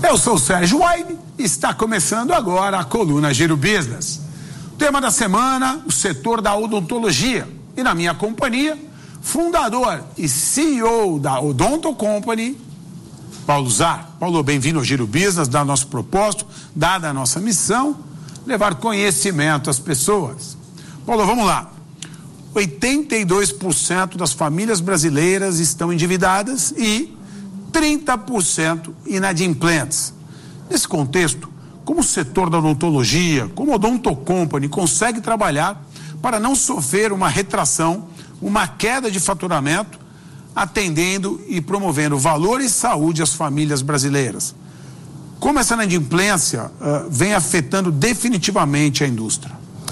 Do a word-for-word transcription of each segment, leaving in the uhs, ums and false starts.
Eu sou o Sérgio Wayne e está começando agora a coluna Giro Business. O tema da semana, o setor da odontologia. E na minha companhia, fundador e C E O da Odonto Company, Paulo Zar. Paulo, bem-vindo ao Giro Business, dado nosso propósito, dada a nossa missão, levar conhecimento às pessoas. Paulo, vamos lá. oitenta e dois por cento das famílias brasileiras estão endividadas e trinta por cento inadimplentes. Nesse contexto, como o setor da odontologia, como a Odonto Company consegue trabalhar para não sofrer uma retração, uma queda de faturamento, atendendo e promovendo valor e saúde às famílias brasileiras? Como essa inadimplência uh, vem afetando definitivamente a indústria?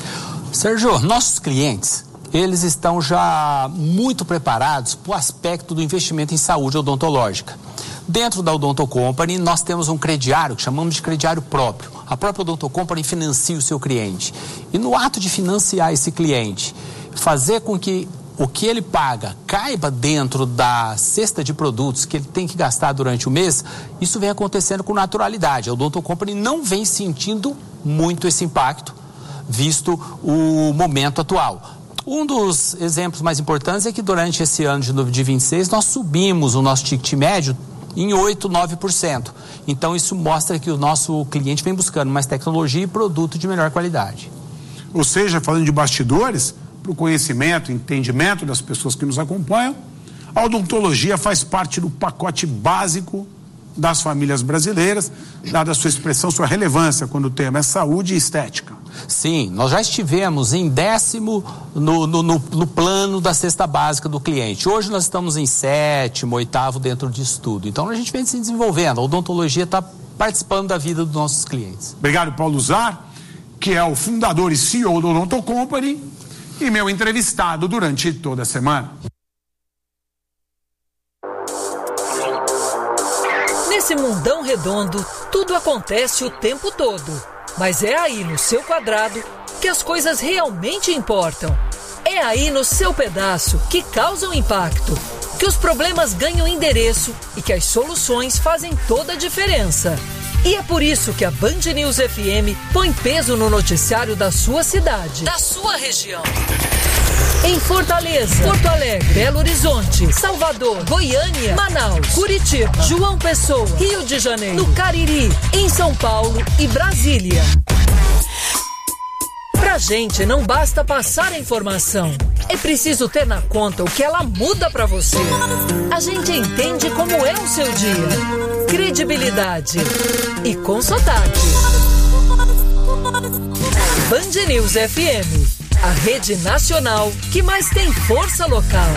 Sérgio, nossos clientes, eles estão já muito preparados para o aspecto do investimento em saúde odontológica. Dentro da Odonto Company, nós temos um crediário que chamamos de crediário próprio. A própria Odonto Company financia o seu cliente. E no ato de financiar esse cliente, fazer com que o que ele paga caiba dentro da cesta de produtos que ele tem que gastar durante o mês, isso vem acontecendo com naturalidade. A Odonto Company não vem sentindo muito esse impacto, visto o momento atual. Um dos exemplos mais importantes é que durante esse ano de vinte e seis nós subimos o nosso ticket médio em oito, nove por cento. Então isso mostra que o nosso cliente vem buscando mais tecnologia e produto de melhor qualidade. Ou seja, falando de bastidores, para o conhecimento, entendimento das pessoas que nos acompanham, a odontologia faz parte do pacote básico das famílias brasileiras, dada a sua expressão, sua relevância quando o tema é saúde e estética. Sim, nós já estivemos em décimo no, no, no, no plano da cesta básica do cliente. Hoje nós estamos em sétimo, oitavo dentro disso tudo. Então a gente vem se desenvolvendo, a odontologia está participando da vida dos nossos clientes. Obrigado, Paulo Zar, que é o fundador e C E O do Odonto Company e meu entrevistado durante toda a semana. Nesse mundão redondo, tudo acontece o tempo todo. Mas é aí no seu quadrado que as coisas realmente importam. É aí no seu pedaço que causam impacto, que os problemas ganham endereço e que as soluções fazem toda a diferença. E é por isso que a Band News F M põe peso no noticiário da sua cidade, da sua região. Em Fortaleza, Porto Alegre, Belo Horizonte, Salvador, Goiânia, Manaus, Curitiba, João Pessoa, Rio de Janeiro, no Cariri, em São Paulo e Brasília. Pra gente não basta passar a informação, é preciso ter na conta o que ela muda pra você. A gente entende como é o seu dia. Credibilidade e com sotaque. Band News F M, a rede nacional que mais tem força local.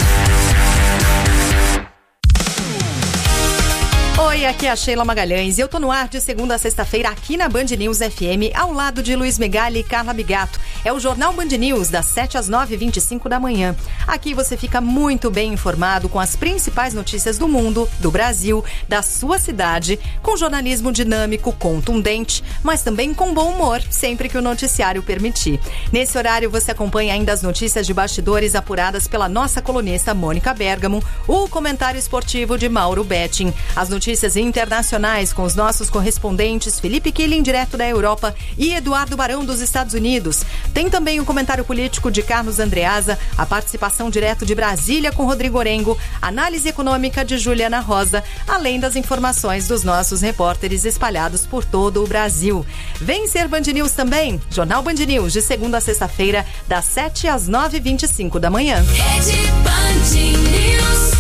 Oi, aqui é a Sheila Magalhães e eu tô no ar de segunda a sexta-feira aqui na Band News F M, ao lado de Luiz Megali e Carla Bigato. É o Jornal Band News, das sete às nove e vinte e cinco da manhã. Aqui você fica muito bem informado com as principais notícias do mundo, do Brasil, da sua cidade, com jornalismo dinâmico, contundente, mas também com bom humor, sempre que o noticiário permitir. Nesse horário você acompanha ainda as notícias de bastidores apuradas pela nossa colunista Mônica Bergamo, o comentário esportivo de Mauro Betting, as notícias Notícias internacionais com os nossos correspondentes Felipe Killing, direto da Europa, e Eduardo Barão, dos Estados Unidos. Tem também o comentário político de Carlos Andreasa, a participação direto de Brasília com Rodrigo Orengo, análise econômica de Juliana Rosa, além das informações dos nossos repórteres espalhados por todo o Brasil. Vem ser Band News também, Jornal Band News, de segunda a sexta-feira, das sete às nove e vinte e cinco da manhã. Rede Band News.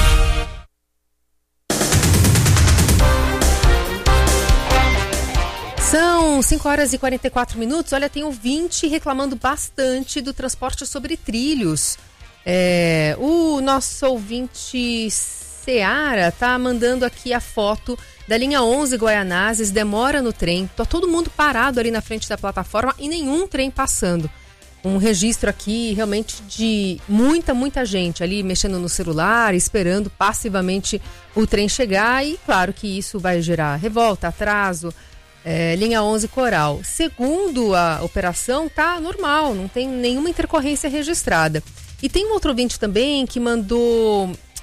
São cinco horas e quarenta e quatro minutos. Olha, tem ouvinte reclamando bastante do transporte sobre trilhos. É, o nosso ouvinte Seara tá mandando aqui a foto da linha onze Goianazes, demora no trem. Tá todo mundo parado ali na frente da plataforma e nenhum trem passando. Um registro aqui realmente de muita, muita gente ali mexendo no celular, esperando passivamente o trem chegar. E claro que isso vai gerar revolta, atraso. É, linha onze Coral. Segundo a operação, tá normal, não tem nenhuma intercorrência registrada. E tem um outro ouvinte também que mandou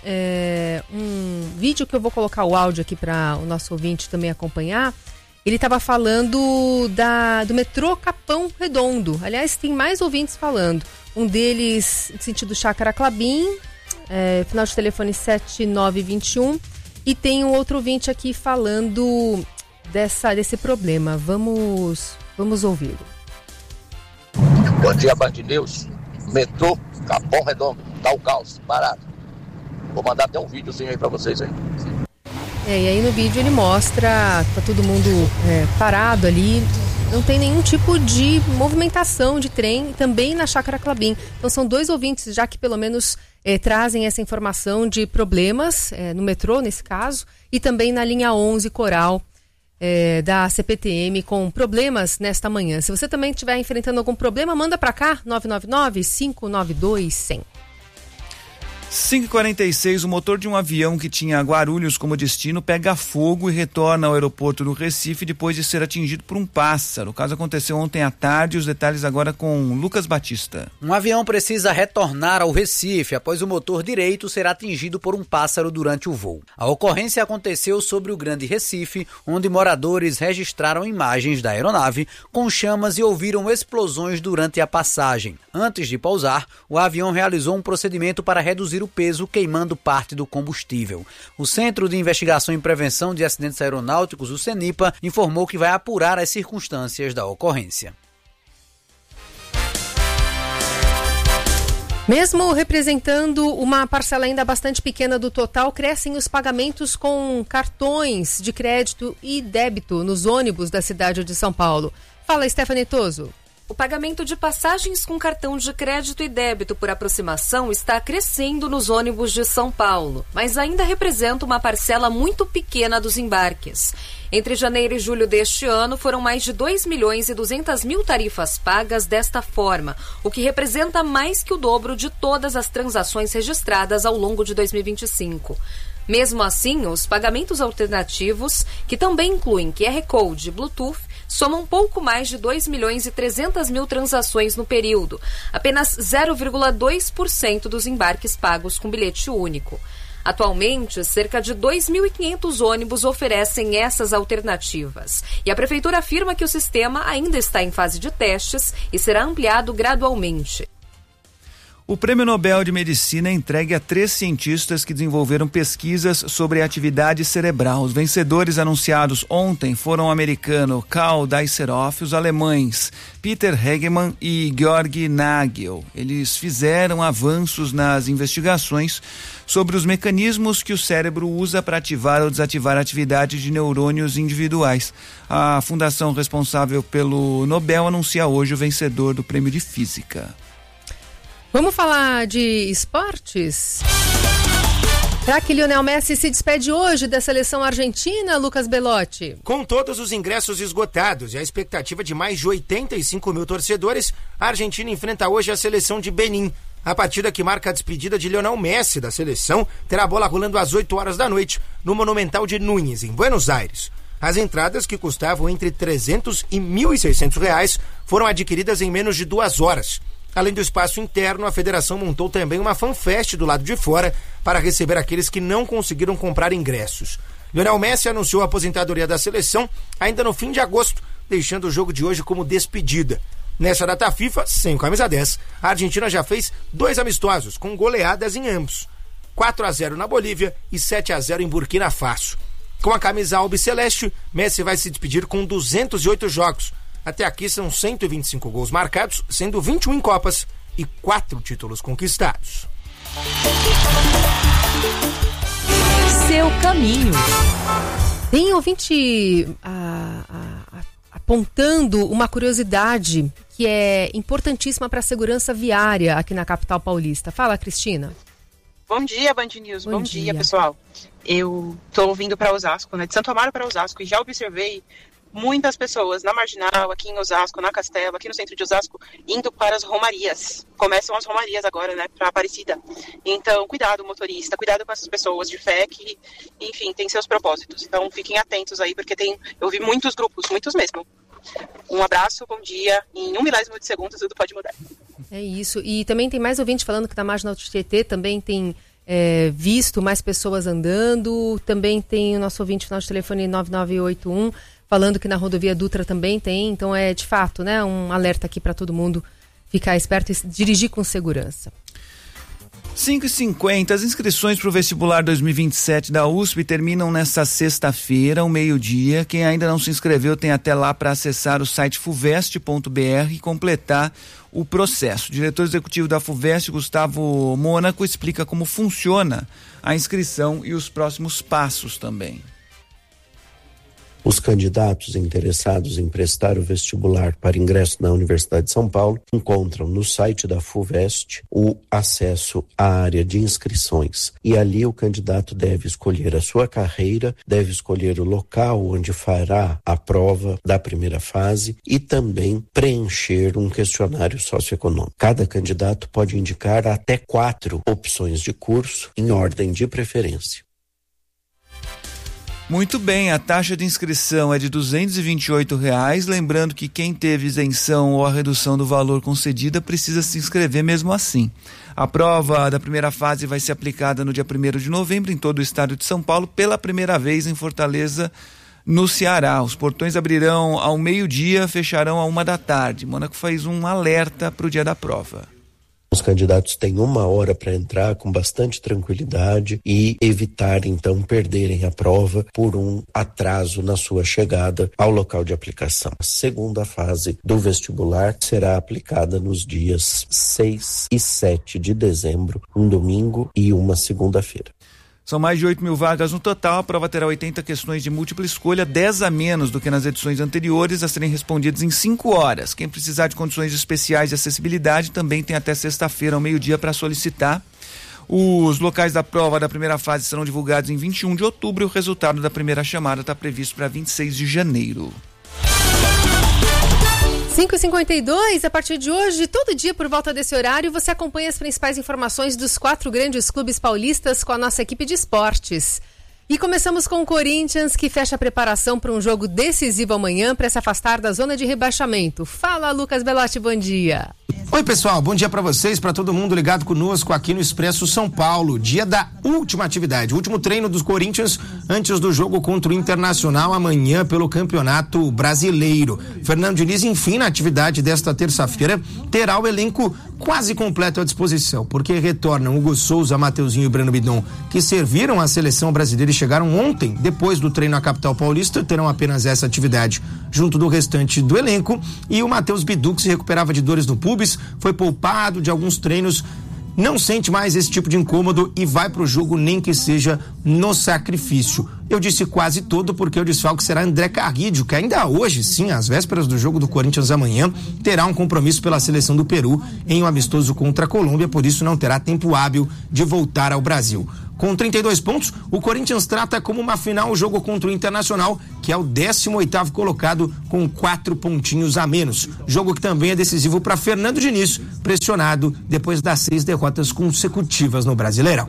é, um vídeo que eu vou colocar o áudio aqui para o nosso ouvinte também acompanhar. Ele estava falando da, do metrô Capão Redondo. Aliás, tem mais ouvintes falando. Um deles, sentido Chácara Clabim, é, final de telefone sete nove dois um. E tem um outro ouvinte aqui falando dessa, desse problema. Vamos, vamos ouvi-lo. Bom dia, Band News. Metrô Capão Redondo, tá o caos, parado. Vou mandar até um videozinho aí pra vocês aí. É, e aí no vídeo ele mostra, tá todo mundo é, parado ali, não tem nenhum tipo de movimentação de trem, também na Chácara Clabim. Então são dois ouvintes já que pelo menos é, trazem essa informação de problemas é, no metrô, nesse caso, e também na linha onze Coral é, da C P T M com problemas nesta manhã. Se você também estiver enfrentando algum problema, manda para cá, nove nove nove, cinco nove dois, zero zero. cinco e quarenta e seis, o motor de um avião que tinha Guarulhos como destino pega fogo e retorna ao aeroporto do Recife depois de ser atingido por um pássaro. O caso aconteceu ontem à tarde, os detalhes agora com Lucas Batista. Um avião precisa retornar ao Recife após o motor direito ser atingido por um pássaro durante o voo. A ocorrência aconteceu sobre o Grande Recife, onde moradores registraram imagens da aeronave com chamas e ouviram explosões durante a passagem. Antes de pousar, o avião realizou um procedimento para reduzir o peso, queimando parte do combustível. O Centro de Investigação e Prevenção de Acidentes Aeronáuticos, o CENIPA, informou que vai apurar as circunstâncias da ocorrência. Mesmo representando uma parcela ainda bastante pequena do total, crescem os pagamentos com cartões de crédito e débito nos ônibus da cidade de São Paulo. Fala, Stephanie Toso. O pagamento de passagens com cartão de crédito e débito por aproximação está crescendo nos ônibus de São Paulo, mas ainda representa uma parcela muito pequena dos embarques. Entre janeiro e julho deste ano, foram mais de dois milhões e duzentas mil tarifas pagas desta forma, o que representa mais que o dobro de todas as transações registradas ao longo de dois mil e vinte e cinco. Mesmo assim, os pagamentos alternativos, que também incluem Q R Code e Bluetooth, somam pouco mais de dois milhões e trezentas mil transações no período, apenas zero vírgula dois por cento dos embarques pagos com bilhete único. Atualmente, cerca de dois mil e quinhentos ônibus oferecem essas alternativas. E a Prefeitura afirma que o sistema ainda está em fase de testes e será ampliado gradualmente. O Prêmio Nobel de Medicina é entregue a três cientistas que desenvolveram pesquisas sobre a atividade cerebral. Os vencedores anunciados ontem foram o americano Karl Deisseroff, os alemães Peter Hegemann e Georg Nagel. Eles fizeram avanços nas investigações sobre os mecanismos que o cérebro usa para ativar ou desativar a atividade de neurônios individuais. A fundação responsável pelo Nobel anuncia hoje o vencedor do Prêmio de Física. Vamos falar de esportes? Será que Lionel Messi se despede hoje da seleção argentina, Lucas Belotti? Com todos os ingressos esgotados e a expectativa de mais de oitenta e cinco mil torcedores, a Argentina enfrenta hoje a seleção de Benin. A partida que marca a despedida de Lionel Messi da seleção terá a bola rolando às oito horas da noite no Monumental de Núñez, em Buenos Aires. As entradas, que custavam entre trezentos e mil e seiscentos reais, foram adquiridas em menos de duas horas. Além do espaço interno, a federação montou também uma fanfest do lado de fora para receber aqueles que não conseguiram comprar ingressos. Lionel Messi anunciou a aposentadoria da seleção ainda no fim de agosto, deixando o jogo de hoje como despedida. Nessa data FIFA, sem camisa dez, a Argentina já fez dois amistosos, com goleadas em ambos. quatro a zero na Bolívia e sete a zero em Burkina Faso. Com a camisa albiceleste, Messi vai se despedir com duzentos e oito jogos. Até aqui são cento e vinte e cinco gols marcados, sendo vinte e um em Copas e quatro títulos conquistados. Seu caminho. Tem ouvinte a, a, a, apontando uma curiosidade que é importantíssima para a segurança viária aqui na capital paulista. Fala, Cristina. Bom dia, Band News. Bom, Bom dia. dia, pessoal. Eu estou vindo para Osasco, né, de Santo Amaro para Osasco, e já observei muitas pessoas na Marginal, aqui em Osasco, na Castelo, aqui no centro de Osasco, indo para as romarias. Começam as romarias agora, né, para Aparecida. Então, cuidado, motorista, cuidado com essas pessoas de fé que, enfim, tem seus propósitos. Então, fiquem atentos aí, porque tem, eu vi muitos grupos, muitos mesmo. Um abraço, bom dia. Em um milésimo de segundo, tudo pode mudar. É isso. E também tem mais ouvinte falando que na Marginal do Tietê também tem é, visto mais pessoas andando. Também tem o nosso ouvinte final de telefone nove nove oito um falando que na rodovia Dutra também tem. Então é de fato, né, um alerta aqui para todo mundo ficar esperto e dirigir com segurança. cinco e cinquenta, as inscrições para o vestibular dois mil e vinte e sete da U S P terminam nesta sexta-feira, ao meio-dia. Quem ainda não se inscreveu tem até lá para acessar o site fuvest ponto b r e completar o processo. O diretor executivo da Fuvest, Gustavo Mônaco, explica como funciona a inscrição e os próximos passos também. Os candidatos interessados em prestar o vestibular para ingresso na Universidade de São Paulo encontram no site da Fuvest o acesso à área de inscrições. E ali o candidato deve escolher a sua carreira, deve escolher o local onde fará a prova da primeira fase e também preencher um questionário socioeconômico. Cada candidato pode indicar até quatro opções de curso em ordem de preferência. Muito bem, a taxa de inscrição é de duzentos e vinte e oito reais, lembrando que quem teve isenção ou a redução do valor concedida precisa se inscrever mesmo assim. A prova da primeira fase vai ser aplicada no dia primeiro de novembro em todo o estado de São Paulo, pela primeira vez em Fortaleza, no Ceará. Os portões abrirão ao meio-dia, fecharão à uma da tarde. Mônaco faz um alerta para o dia da prova. Os candidatos têm uma hora para entrar com bastante tranquilidade e evitar, então, perderem a prova por um atraso na sua chegada ao local de aplicação. A segunda fase do vestibular será aplicada nos dias seis e sete de dezembro, um domingo e uma segunda-feira. São mais de oito mil vagas no total. A prova terá oitenta questões de múltipla escolha, dez a menos do que nas edições anteriores, a serem respondidas em cinco horas. Quem precisar de condições especiais de acessibilidade também tem até sexta-feira ao meio-dia para solicitar. Os locais da prova da primeira fase serão divulgados em vinte e um de outubro e o resultado da primeira chamada está previsto para vinte e seis de janeiro. cinco e cinquenta e dois, a partir de hoje, todo dia por volta desse horário, você acompanha as principais informações dos quatro grandes clubes paulistas com a nossa equipe de esportes. E começamos com o Corinthians, que fecha a preparação para um jogo decisivo amanhã para se afastar da zona de rebaixamento. Fala, Lucas Belotti, bom dia. Oi, pessoal, bom dia para vocês, para todo mundo ligado conosco aqui no Expresso São Paulo. Dia da última atividade, último treino dos Corinthians antes do jogo contra o Internacional amanhã pelo Campeonato Brasileiro. Fernando Diniz, enfim, na atividade desta terça-feira, terá o elenco quase completo à disposição, porque retornam Hugo Souza, Mateuzinho e Breno Bidon, que serviram a seleção brasileira e chegaram ontem, depois do treino à capital paulista, terão apenas essa atividade junto do restante do elenco, e o Matheus Bidu, que se recuperava de dores no pubis, foi poupado de alguns treinos, não sente mais esse tipo de incômodo e vai pro jogo, nem que seja no sacrifício. Eu disse quase todo porque o desfalque será André Carrillo, que ainda hoje, sim, às vésperas do jogo do Corinthians amanhã, terá um compromisso pela seleção do Peru em um amistoso contra a Colômbia, por isso não terá tempo hábil de voltar ao Brasil. Com trinta e dois pontos, o Corinthians trata como uma final o jogo contra o Internacional, que é o décimo oitavo colocado com quatro pontinhos a menos. Jogo que também é decisivo para Fernando Diniz, pressionado depois das seis derrotas consecutivas no Brasileirão.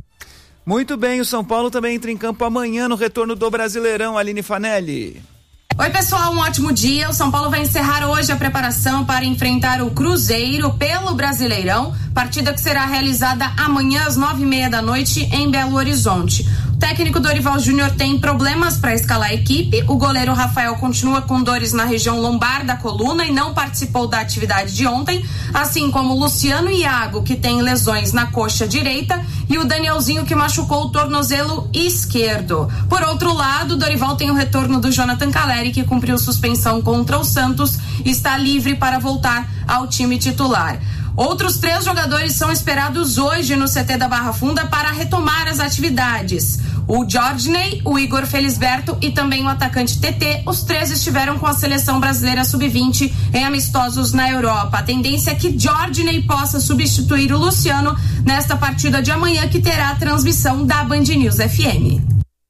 Muito bem, o São Paulo também entra em campo amanhã no retorno do Brasileirão. Aline Fanelli. Oi, pessoal, um ótimo dia. O São Paulo vai encerrar hoje a preparação para enfrentar o Cruzeiro pelo Brasileirão, partida que será realizada amanhã às nove e meia da noite em Belo Horizonte. O técnico Dorival Júnior tem problemas para escalar a equipe. O goleiro Rafael continua com dores na região lombar da coluna e não participou da atividade de ontem, assim como o Luciano Iago, que tem lesões na coxa direita, e o Danielzinho, que machucou o tornozelo esquerdo. Por outro lado, o Dorival tem o retorno do Jonathan Calleri, que cumpriu suspensão contra o Santos e está livre para voltar ao time titular. Outros três jogadores são esperados hoje no C T da Barra Funda para retomar as atividades. O Jorginei, o Igor Felisberto e também o atacante T T, os três estiveram com a seleção brasileira sub vinte em amistosos na Europa. A tendência é que Jorginei possa substituir o Luciano nesta partida de amanhã, que terá a transmissão da Band News F M.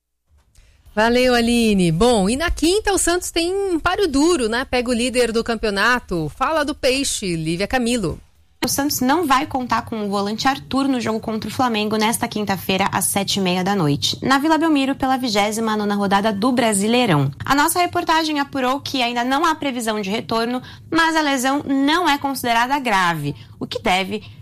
Valeu, Aline. Bom, e na quinta o Santos tem um páreo duro, né? Pega o líder do campeonato. Fala do Peixe, Lívia Camilo. O Santos não vai contar com o volante Arthur no jogo contra o Flamengo nesta quinta-feira às sete e meia da noite, na Vila Belmiro, pela vigésima nona rodada do Brasileirão. A nossa reportagem apurou que ainda não há previsão de retorno, mas a lesão não é considerada grave, o que deve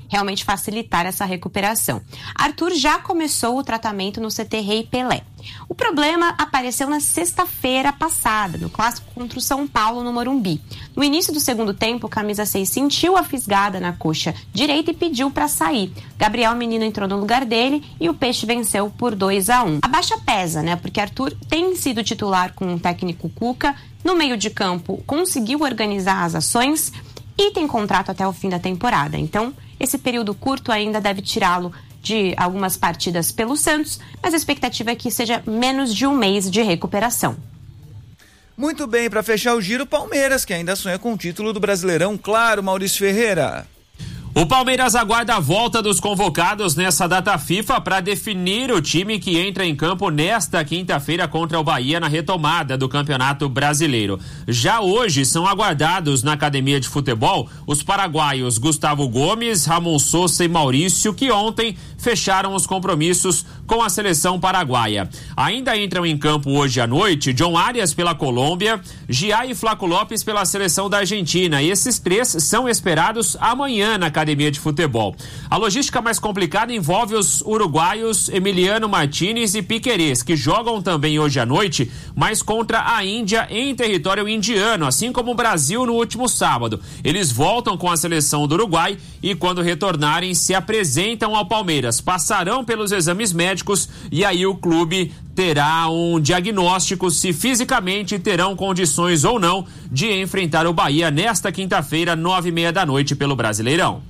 realmente facilitar essa recuperação. Arthur já começou o tratamento no C T Rei Pelé. O problema apareceu na sexta-feira passada, no clássico contra o São Paulo no Morumbi. No início do segundo tempo, o camisa seis sentiu a fisgada na coxa direita e pediu para sair. Gabriel Menino entrou no lugar dele e o Peixe venceu por dois a um. A baixa pesa, né? Porque Arthur tem sido titular com o técnico Cuca. No meio de campo, conseguiu organizar as ações e tem contrato até o fim da temporada. Então, esse período curto ainda deve tirá-lo de algumas partidas pelo Santos, mas a expectativa é que seja menos de um mês de recuperação. Muito bem, para fechar o giro, Palmeiras, que ainda sonha com o título do Brasileirão, claro, Maurício Ferreira. O Palmeiras aguarda a volta dos convocados nessa data FIFA para definir o time que entra em campo nesta quinta-feira contra o Bahia na retomada do Campeonato Brasileiro. Já hoje são aguardados na academia de futebol os paraguaios Gustavo Gomes, Ramon Sousa e Maurício, que ontem fecharam os compromissos com a seleção paraguaia. Ainda entram em campo hoje à noite John Arias pela Colômbia, Gia e Flaco Lopes pela seleção da Argentina. E esses três são esperados amanhã na academia de futebol. A logística mais complicada envolve os uruguaios Emiliano Martinez e Piquerez, que jogam também hoje à noite, mas contra a Índia em território indiano, assim como o Brasil no último sábado. Eles voltam com a seleção do Uruguai e, quando retornarem, se apresentam ao Palmeiras. Passarão pelos exames médicos e aí o clube terá um diagnóstico se fisicamente terão condições ou não de enfrentar o Bahia nesta quinta-feira, nove e meia da noite, pelo Brasileirão.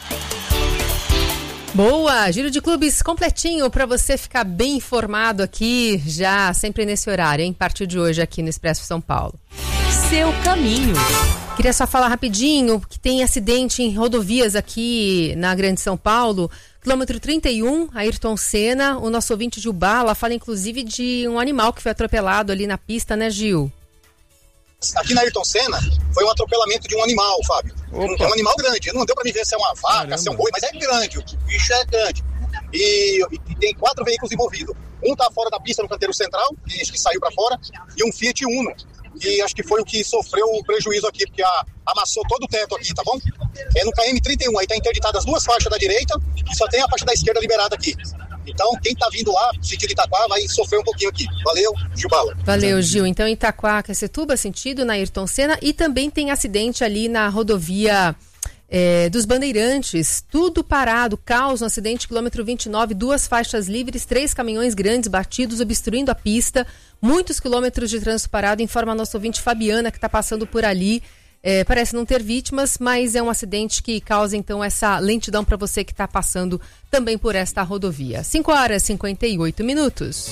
Boa, giro de clubes completinho para você ficar bem informado aqui, já sempre nesse horário, hein? A partir de hoje aqui no Expresso São Paulo. Seu caminho. Queria só falar rapidinho que tem acidente em rodovias aqui na Grande São Paulo. Quilômetro trinta e um, Ayrton Senna. O nosso ouvinte Gil Bala fala inclusive de um animal que foi atropelado ali na pista, né, Gil? Aqui na Ayrton Senna foi um atropelamento de um animal, Fábio. Opa. É um animal grande. Não deu pra me ver se é uma vaca, Caramba. se é um boi, mas é grande. O bicho é grande. E, e tem quatro veículos envolvidos. Um tá fora da pista no canteiro central, que acho que saiu pra fora, e um Fiat Uno, que acho que foi o que sofreu o prejuízo aqui, porque a, amassou todo o teto aqui, tá bom? É no K M trinta e um, aí tá interditado as duas faixas da direita e só tem a faixa da esquerda liberada aqui. Então, quem tá vindo lá, sentido Itaquá, vai sofrer um pouquinho aqui. Valeu, Gil Bala. Valeu, Gil. Então, Itaquá, Cacetuba, sentido na Ayrton Senna, e também tem acidente ali na rodovia é, dos Bandeirantes. Tudo parado, caos no acidente, quilômetro vinte e nove, duas faixas livres, três caminhões grandes batidos, obstruindo a pista, muitos quilômetros de trânsito parado, informa a nossa ouvinte Fabiana, que está passando por ali. É, parece não ter vítimas, mas é um acidente que causa então essa lentidão para você que está passando também por esta rodovia. cinco horas e cinquenta e oito minutos.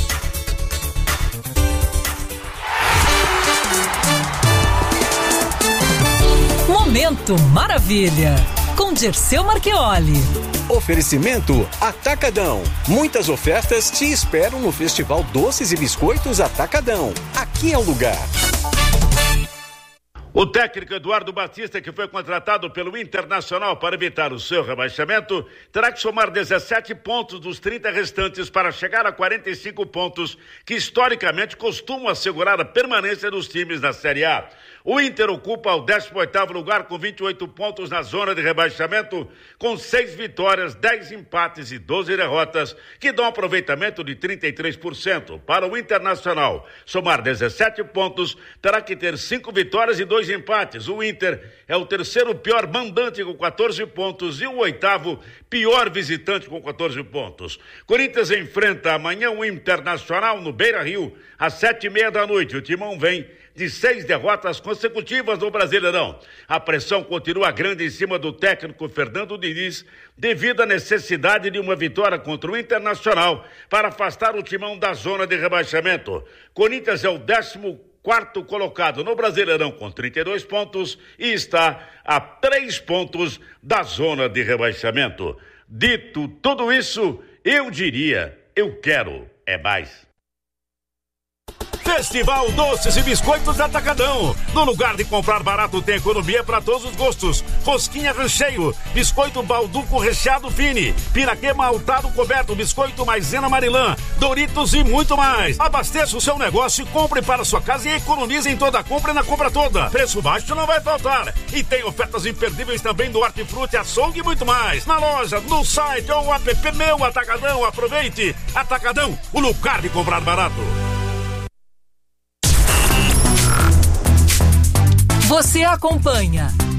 Momento Maravilha, com Dirceu Marchioli. Oferecimento Atacadão. Muitas ofertas te esperam no Festival Doces e Biscoitos Atacadão. Aqui é o lugar. O técnico Eduardo Batista, que foi contratado pelo Internacional para evitar o seu rebaixamento, terá que somar dezessete pontos dos trinta restantes para chegar a quarenta e cinco pontos, que historicamente costumam assegurar a permanência dos times na Série A. O Inter ocupa o décimo oitavo lugar com vinte e oito pontos na zona de rebaixamento, com seis vitórias, dez empates e doze derrotas, que dão um aproveitamento de trinta e três por cento. Para o Internacional somar dezessete pontos, terá que ter cinco vitórias e dois empates. O Inter é o terceiro pior mandante com quatorze pontos e o oitavo pior visitante com quatorze pontos. Corinthians enfrenta amanhã o Internacional no Beira-Rio, às sete e meia da noite. O Timão vem de seis derrotas consecutivas no Brasileirão. A pressão continua grande em cima do técnico Fernando Diniz, devido à necessidade de uma vitória contra o Internacional para afastar o Timão da zona de rebaixamento. Corinthians é o décimo quarto colocado no Brasileirão com trinta e dois pontos e está a três pontos da zona de rebaixamento. Dito tudo isso, eu diria, eu quero é mais. Festival Doces e Biscoitos Atacadão. No lugar de comprar barato, tem economia para todos os gostos. Rosquinha recheio, biscoito balduco recheado fine, piraquê maltado coberto, biscoito maisena marilã, Doritos e muito mais. Abasteça o seu negócio, compre para sua casa e economize em toda a compra e na compra toda. Preço baixo não vai faltar. E tem ofertas imperdíveis também do Hortifruti, açougue e muito mais. Na loja, no site ou app Meu Atacadão. Aproveite. Atacadão, o lugar de comprar barato. Você acompanha